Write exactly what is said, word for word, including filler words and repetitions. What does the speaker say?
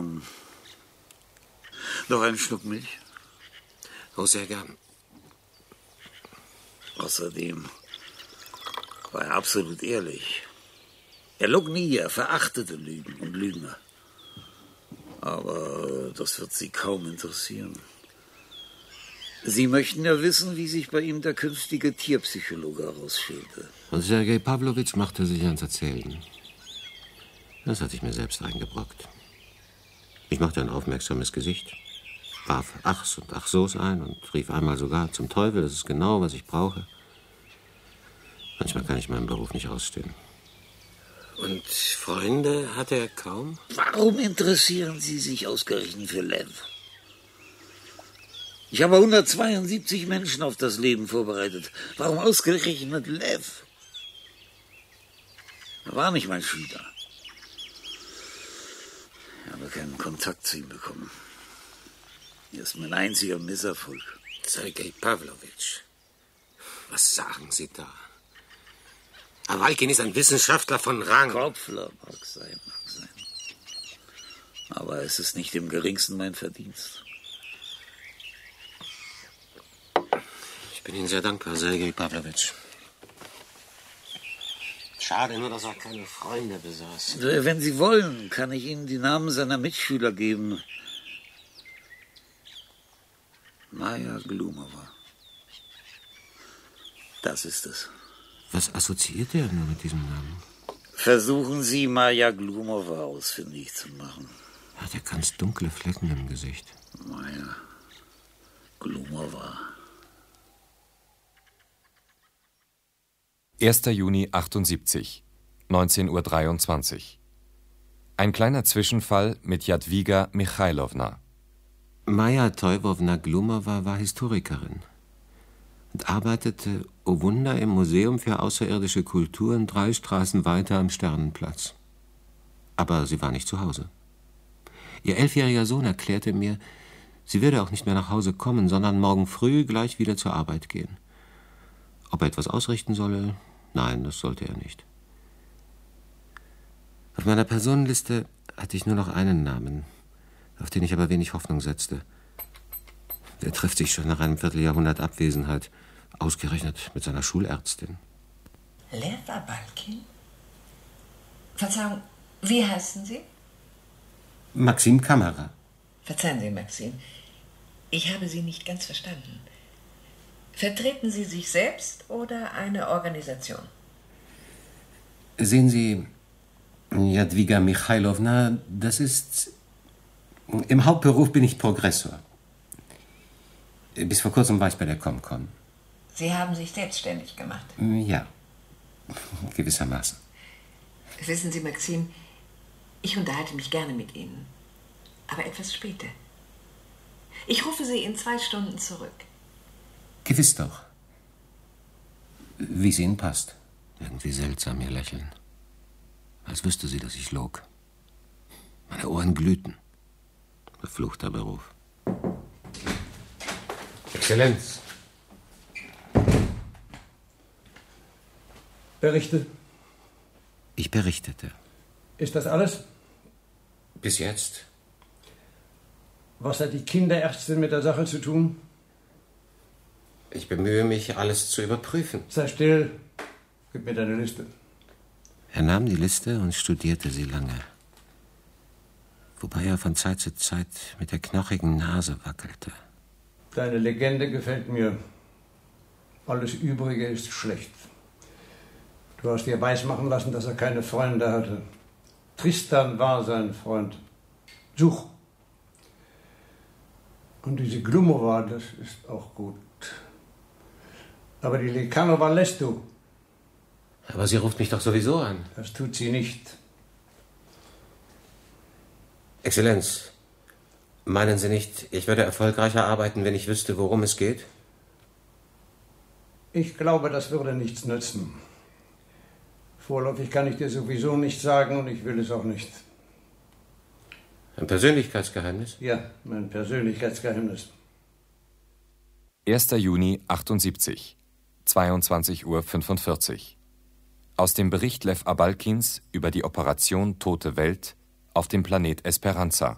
genommen. Noch einen Schluck Milch? Oh, sehr gern. Außerdem war er absolut ehrlich. Er log nie, er verachtete Lügen und Lügner. Aber das wird Sie kaum interessieren. Sie möchten ja wissen, wie sich bei ihm der künftige Tierpsychologe herausschälte. Und Sergei Pawlowitsch machte sich ans Erzählen. Das hatte ich mir selbst eingebrockt. Ich machte ein aufmerksames Gesicht, warf Achs und Achsos ein und rief einmal sogar zum Teufel, das ist genau, was ich brauche. Manchmal kann ich meinen Beruf nicht ausstehen. Und Freunde hatte er kaum? Warum interessieren Sie sich ausgerechnet für Lev? Ich habe hundertzweiundsiebzig Menschen auf das Leben vorbereitet. Warum ausgerechnet Lev? Er war nicht mein Schüler. Ich habe keinen Kontakt zu ihm bekommen. Er ist mein einziger Misserfolg. Sergei Pawlowitsch, was sagen Sie da? Awalkin ist ein Wissenschaftler von Rang. Kopfler mag sein, mag sein. Aber es ist nicht im geringsten mein Verdienst. Ich bin Ihnen sehr dankbar, Sergei Pawlowitsch. Schade nur, dass er keine Freunde besaß. Wenn Sie wollen, kann ich Ihnen die Namen seiner Mitschüler geben. Maja Glumova. Das ist es. Was assoziiert er nur mit diesem Namen? Versuchen Sie, Maja Glumova ausfindig zu machen. Er hat ja ganz dunkle Flecken im Gesicht. Maja Glumova. erster Juni achtundsiebzig, neunzehn Uhr dreiundzwanzig. Ein kleiner Zwischenfall mit Jadwiga Michailowna. Maja Teufowna Glumova war Historikerin und arbeitete, oh Wunder, im Museum für außerirdische Kulturen drei Straßen weiter am Sternenplatz. Aber sie war nicht zu Hause. Ihr elfjähriger Sohn erklärte mir, sie würde auch nicht mehr nach Hause kommen, sondern morgen früh gleich wieder zur Arbeit gehen. Ob er etwas ausrichten solle? Nein, das sollte er nicht. Auf meiner Personenliste hatte ich nur noch einen Namen, auf den ich aber wenig Hoffnung setzte. Der trifft sich schon nach einem Vierteljahrhundert Abwesenheit, ausgerechnet mit seiner Schulärztin. Lev Abalkin? Verzeihung, wie heißen Sie? Maxim Kamera. Verzeihen Sie, Maxim. Ich habe Sie nicht ganz verstanden. Vertreten Sie sich selbst oder eine Organisation? Sehen Sie, Jadwiga Michailowna, das ist... Im Hauptberuf bin ich Progressor. Bis vor kurzem war ich bei der Comcon. Sie haben sich selbstständig gemacht? Ja, gewissermaßen. Wissen Sie, Maxim, ich unterhalte mich gerne mit Ihnen. Aber etwas später. Ich rufe Sie in zwei Stunden zurück. Gewiss doch. Wie es Ihnen passt. Irgendwie seltsam, Ihr Lächeln. Als wüsste sie, dass ich log. Meine Ohren glühten. Verfluchter Beruf. Exzellenz. Berichte. Ich berichtete. Ist das alles? Bis jetzt. Was hat die Kinderärztin mit der Sache zu tun? Ich bemühe mich, alles zu überprüfen. Sei still. Gib mir deine Liste. Er nahm die Liste und studierte sie lange. Wobei er von Zeit zu Zeit mit der knochigen Nase wackelte. Deine Legende gefällt mir. Alles Übrige ist schlecht. Du hast dir weismachen lassen, dass er keine Freunde hatte. Tristan war sein Freund. Such. Und diese Glumova, das ist auch gut. Aber die Lekanova lässt du. Aber sie ruft mich doch sowieso an. Das tut sie nicht. Exzellenz, meinen Sie nicht, ich würde erfolgreicher arbeiten, wenn ich wüsste, worum es geht? Ich glaube, das würde nichts nützen. Vorläufig kann ich dir sowieso nichts sagen und ich will es auch nicht. Ein Persönlichkeitsgeheimnis? Ja, mein Persönlichkeitsgeheimnis. erster Juni achtundsiebzig, zweiundzwanzig Uhr fünfundvierzig. Aus dem Bericht Lev Abalkins über die Operation Tote Welt auf dem Planet Esperanza.